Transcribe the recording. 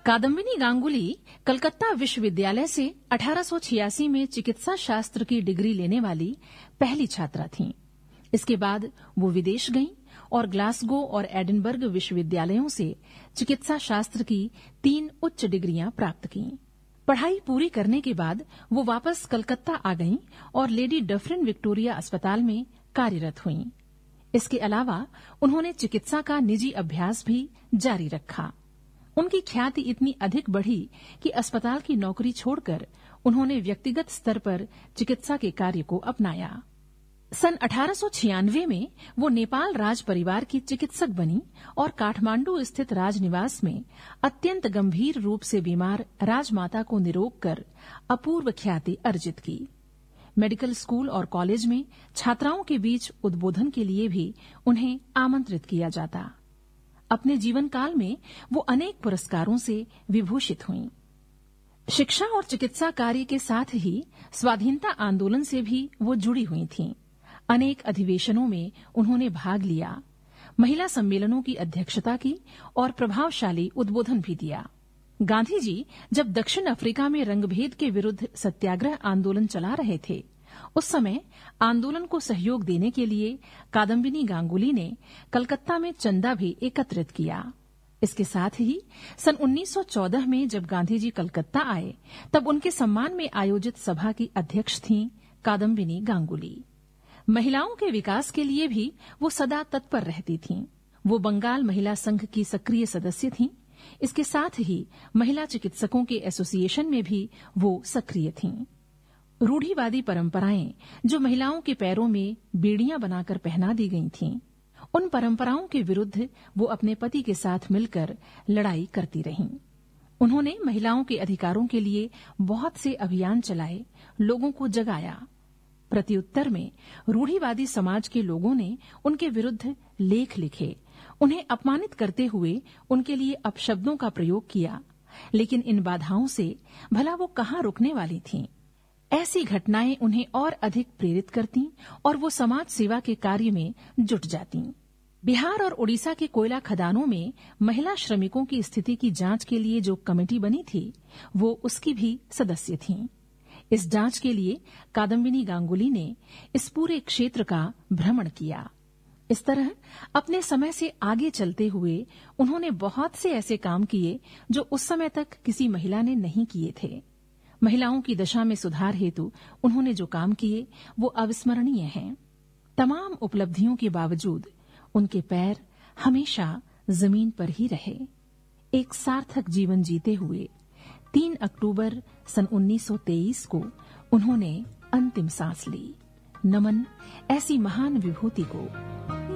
कादम्बिनी गांगुली कलकत्ता विश्वविद्यालय से 1886 में चिकित्सा शास्त्र की डिग्री लेने वाली पहली छात्रा थीं। इसके बाद वो विदेश गईं और ग्लासगो और एडिनबर्ग विश्वविद्यालयों से चिकित्सा शास्त्र की 3 उच्च डिग्रियां प्राप्त कीं। पढ़ाई पूरी करने के बाद वो वापस कलकत्ता आ गईं और लेडी डफरिन विक्टोरिया अस्पताल में कार्यरत हुईं। इसके अलावा उन्होंने चिकित्सा का निजी अभ्यास भी जारी रखा। उनकी ख्याति इतनी अधिक बढ़ी कि अस्पताल की नौकरी छोड़कर उन्होंने व्यक्तिगत स्तर पर चिकित्सा के कार्य को अपनाया। सन 1896 में वो नेपाल राज परिवार की चिकित्सक बनी और काठमांडू स्थित राजनिवास में अत्यंत गंभीर रूप से बीमार राजमाता को निरोग कर अपूर्व ख्याति अर्जित की। मेडिकल स्कूल और कॉलेज में छात्राओं के बीच उद्बोधन के लिए भी उन्हें आमंत्रित किया जाता। अपने जीवन काल में वो अनेक पुरस्कारों से विभूषित हुईं। शिक्षा और चिकित्सा कार्य के साथ ही स्वाधीनता आंदोलन से भी वो जुड़ी हुई थीं। अनेक अधिवेशनों में उन्होंने भाग लिया, महिला सम्मेलनों की अध्यक्षता की और प्रभावशाली उद्बोधन भी दिया। गांधी जी जब दक्षिण अफ्रीका में रंगभेद के विरुद्ध सत्याग्रह आंदोलन चला रहे थे, उस समय आंदोलन को सहयोग देने के लिए कादम्बिनी गांगुली ने कलकत्ता में चंदा भी एकत्रित किया। इसके साथ ही सन 1914 में जब गांधी जी कलकत्ता आए, तब उनके सम्मान में आयोजित सभा की अध्यक्ष थीं कादम्बिनी गांगुली। महिलाओं के विकास के लिए भी वो सदा तत्पर रहती थीं। वो बंगाल महिला संघ की सक्रिय सदस्य थीं। इसके साथ ही महिला चिकित्सकों के एसोसिएशन में भी वो सक्रिय थीं। रूढ़िवादी परंपराएं जो महिलाओं के पैरों में बेड़ियां बनाकर पहना दी गई थीं, उन परंपराओं के विरुद्ध वो अपने पति के साथ मिलकर लड़ाई करती रहीं। उन्होंने महिलाओं के अधिकारों के लिए बहुत से अभियान चलाए, लोगों को जगाया। प्रत्युत्तर में रूढ़िवादी समाज के लोगों ने उनके विरुद्ध लेख लिखे, उन्हें अपमानित करते हुए उनके लिए अपशब्दों का प्रयोग किया। लेकिन इन बाधाओं से भला वो कहाँ रुकने वाली थीं? ऐसी घटनाएं उन्हें और अधिक प्रेरित करती और वो समाज सेवा के कार्य में जुट जाती। बिहार और उड़ीसा के कोयला खदानों में महिला श्रमिकों की स्थिति की जांच के लिए जो कमेटी बनी थी, वो उसकी भी सदस्य थीं। इस जांच के लिए कादम्बिनी गांगुली ने इस पूरे क्षेत्र का भ्रमण किया। इस तरह अपने समय से आगे चलते हुए उन्होंने बहुत से ऐसे काम किए जो उस समय तक किसी महिला ने नहीं किए थे। महिलाओं की दशा में सुधार हेतु उन्होंने जो काम किए वो अविस्मरणीय हैं। तमाम उपलब्धियों के बावजूद उनके पैर हमेशा जमीन पर ही रहे। एक सार्थक जीवन जीते हुए 3 अक्टूबर सन 1923 को उन्होंने अंतिम सांस ली। नमन ऐसी महान विभूति को।